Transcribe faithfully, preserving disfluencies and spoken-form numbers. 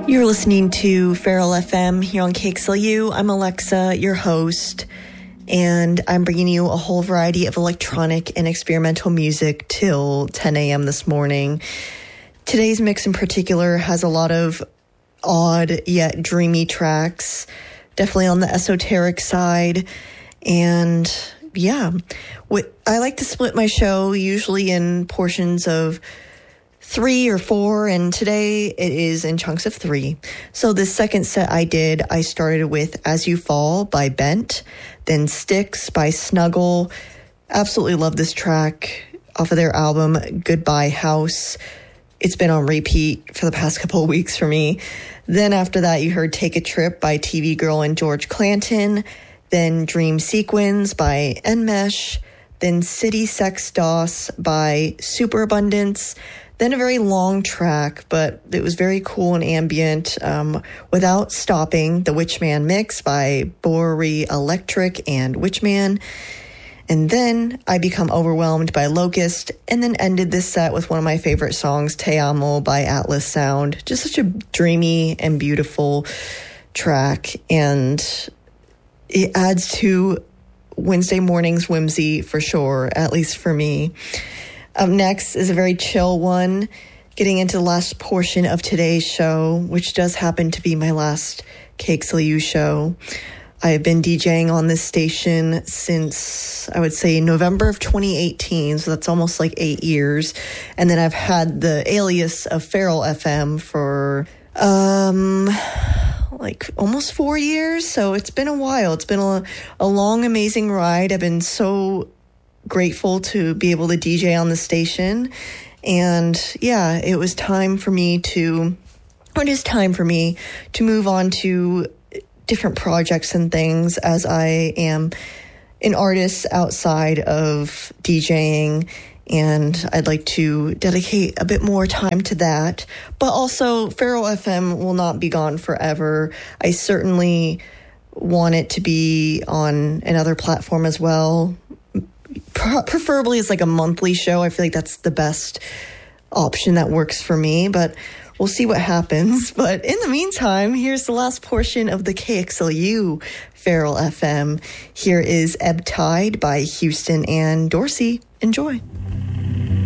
You're listening to Feral F M here on K X L U. I'm Alexa, your host, and I'm bringing you a whole variety of electronic and experimental music till ten a.m. this morning. Today's mix in particular has a lot of odd yet dreamy tracks, definitely on the esoteric side, and yeah, I like to split my show usually in portions of three or four, and today it is in chunks of three. So the second set I did, I started with As You Fall by Bent, then Sticks by Snuggle. Absolutely love this track off of their album Goodbye House. It's been on repeat for the past couple of weeks for me. Then after that, you heard Take a Trip by T V Girl and George Clanton, then Dream Sequins by Enmesh, then City Sex DOS by Superabundance, then a very long track, but it was very cool and ambient, um, Without Stopping, the Witchman Mix by Bowery Electric and Witchman. And then I Become Overwhelmed by Locust, and then ended this set with one of my favorite songs, Te Amo by Atlas Sound. Just such a dreamy and beautiful track, and it adds to Wednesday morning's whimsy for sure, at least for me. Up next is a very chill one, getting into the last portion of today's show, which does happen to be my last K X L U show. I have been DJing on this station since, I would say, November of twenty eighteen, so that's almost like eight years. And then I've had the alias of Feral F M for, um, like almost four years, so it's been a while. It's been a, a long, amazing ride. I've been so grateful to be able to D J on the station, and yeah, it was time for me to, or it is time for me to move on to different projects and things, as I am an artist outside of DJing, and I'd like to dedicate a bit more time to that. But also, Feral F M will not be gone forever. I certainly want it to be on another platform as well. Preferably it's like a monthly show. I feel like that's the best option that works for me, but we'll see what happens. But in the meantime, here's the last portion of the K X L U Feral F M. Here is Ebb Tide by Houston and Dorsey. Enjoy.